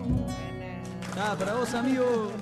Para vos, amigo.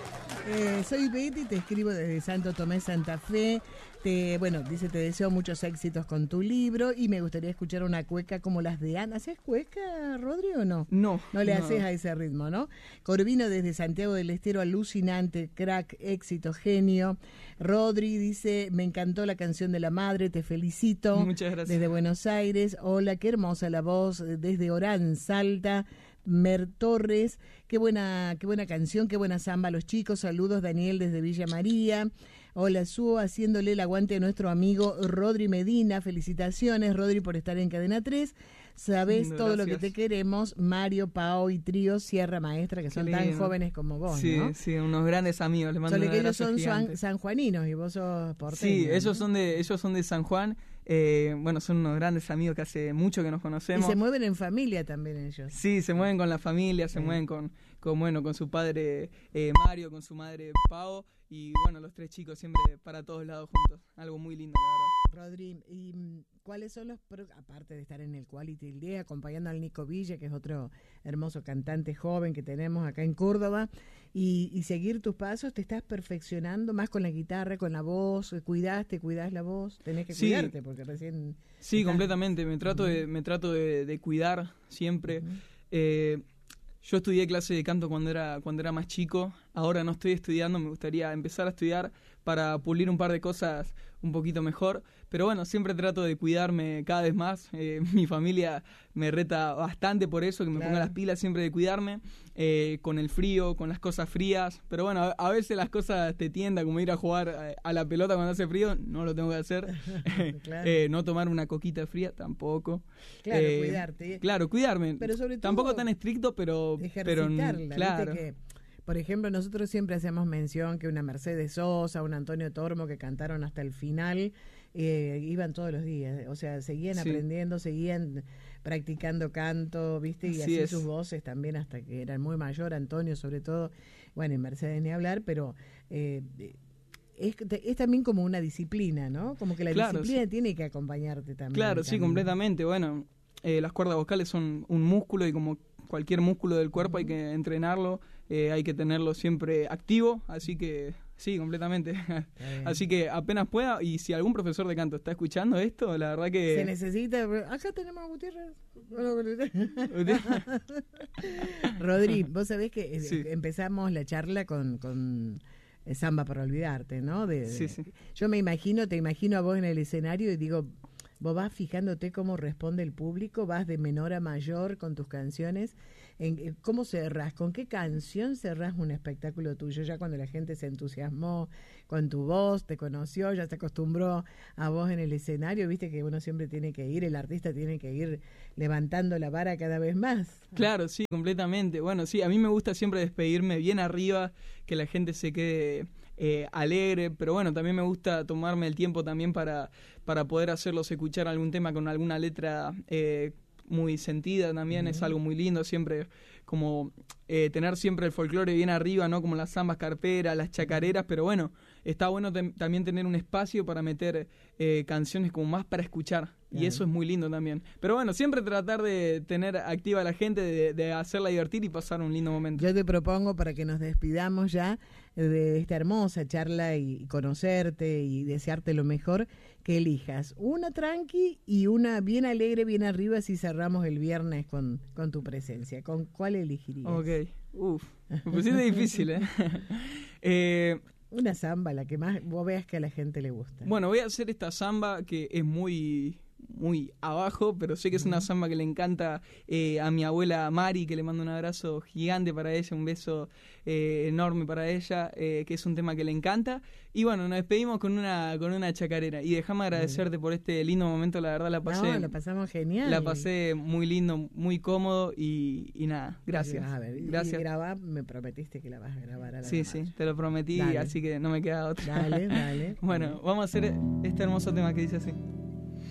Soy Betty, te escribo desde Santo Tomé, Santa Fe. Dice, te deseo muchos éxitos con tu libro y me gustaría escuchar una cueca como las de Ana. ¿Haces cueca, Rodri, o no? No. No le haces a ese ritmo, ¿no? Corvino desde Santiago del Estero, alucinante, crack, éxito, genio. Rodri dice, me encantó la canción de la madre, te felicito. Muchas gracias. Desde Buenos Aires, hola, qué hermosa la voz, desde Orán, Salta. Mer Torres, qué buena canción, qué buena samba a los chicos. Saludos, Daniel desde Villa María. Hola, Suo, haciéndole el aguante a nuestro amigo Rodri Medina. Felicitaciones, Rodri, por estar en Cadena 3. Sabés todo lo que te queremos. Mario, Pao y Trío Sierra Maestra, que son tan jóvenes como vos, sí, ¿no? Sí, unos grandes amigos. Les mando Solo un que ellos abrazo son gigante. sanjuaninos y vos sos porteño. Sí, ¿no? ellos son de San Juan. Son unos grandes amigos que hace mucho que nos conocemos. Y se mueven en familia también ellos. Sí, se mueven con la familia, se mueven con su padre Mario, con su madre Pao, y bueno, los tres chicos siempre para todos lados juntos. Algo muy lindo, la verdad. Rodri, ¿y cuáles son aparte de estar en el Quality el Día, acompañando al Nico Villa, que es otro hermoso cantante joven que tenemos acá en Córdoba, y seguir tus pasos, te estás perfeccionando más con la guitarra, con la voz, cuidás la voz, tenés que cuidarte porque recién... Sí, completamente, me trato de cuidar siempre. Yo estudié clase de canto cuando era más chico, ahora no estoy estudiando, me gustaría empezar a estudiar para pulir un par de cosas un poquito mejor, pero bueno, siempre trato de cuidarme cada vez más. Mi familia me reta bastante por eso, que me ponga las pilas siempre de cuidarme, con el frío, con las cosas frías, pero bueno, a veces las cosas te tiendan, como ir a jugar a la pelota cuando hace frío, no lo tengo que hacer. No tomar una coquita fría tampoco. Claro, cuidarte. Claro, cuidarme, pero sobre todo, tampoco tan estricto, pero claro. ¿Viste que, por ejemplo, nosotros siempre hacemos mención que una Mercedes Sosa, un Antonio Tormo, que cantaron hasta el final, iban todos los días, o sea, seguían aprendiendo, seguían practicando canto, ¿viste? Y así sus voces también hasta que eran muy mayor, Antonio sobre todo, bueno, y Mercedes ni hablar, pero... Es también como una disciplina, ¿no? Como que la disciplina tiene que acompañarte también. Claro, sí, completamente. Bueno, las cuerdas vocales son un músculo y como cualquier músculo del cuerpo hay que entrenarlo, hay que tenerlo siempre activo, así que sí, completamente. Así que apenas pueda, y si algún profesor de canto está escuchando esto, la verdad que... Se necesita... Acá tenemos a Gutiérrez. Rodri, vos sabés que empezamos la charla con Samba para olvidarte, ¿no? Sí. Yo te imagino a vos en el escenario y digo, vos vas fijándote cómo responde el público, vas de menor a mayor con tus canciones. ¿Cómo cerrás? ¿Con qué canción cerrás un espectáculo tuyo? Ya cuando la gente se entusiasmó con tu voz, te conoció, ya se acostumbró a vos en el escenario, viste que uno siempre tiene que ir, el artista tiene que ir levantando la vara cada vez más. Claro, sí, completamente. Bueno, sí, a mí me gusta siempre despedirme bien arriba, que la gente se quede alegre, pero bueno, también me gusta tomarme el tiempo también para poder hacerlos escuchar algún tema con alguna letra muy sentida también. Es algo muy lindo siempre, como tener siempre el folclore bien arriba, ¿no? Como las zambas carperas, las chacareras, pero bueno, está bueno también tener un espacio para meter canciones como más para escuchar, y eso es muy lindo también. Pero bueno, siempre tratar de tener activa a la gente, de hacerla divertir y pasar un lindo momento. Yo te propongo, para que nos despidamos ya de esta hermosa charla y conocerte y desearte lo mejor, que elijas una tranqui y una bien alegre, bien arriba, si cerramos el viernes con tu presencia. ¿Con cuál elegirías? Ok, me pusiste difícil, Una samba, la que más vos veas que a la gente le gusta. Bueno, voy a hacer esta samba que es muy abajo, pero sé que es una samba que le encanta a mi abuela Mari, que le mando un abrazo gigante para ella, un beso enorme para ella, que es un tema que le encanta. Y bueno, nos despedimos con una chacarera, y déjame agradecerte por este lindo momento. La verdad la pasamos genial. La pasé muy lindo, muy cómodo, y nada, gracias. A ver, gracias. Y me prometiste que la vas a grabar a la Sí, te lo prometí, así que no me queda otra. Dale. Bueno, vamos a hacer este hermoso tema que dice así.